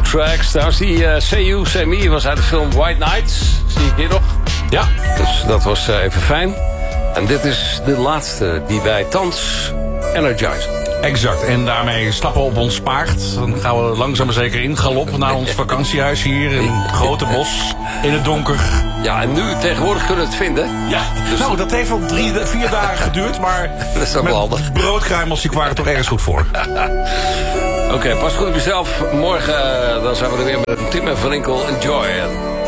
tracks. Trouwens, die Say You, Say Me was uit de film White Nights. Zie ik hier nog. Ja. Dus dat was even fijn. En dit is de laatste die wij thans energizen. Exact. En daarmee stappen we op ons paard. Dan gaan we langzaam maar zeker in galop naar ons vakantiehuis hier in het grote bos. In het donker. Ja, en nu tegenwoordig kunnen we het vinden. Ja, dus nou, dat heeft wel 4 dagen geduurd, maar dat is ook wel handig. Broodkruimels, die waren er toch ergens goed voor. Oké, pas goed op jezelf. Morgen dan zijn we er weer met Tim en Van Inkel. Enjoy.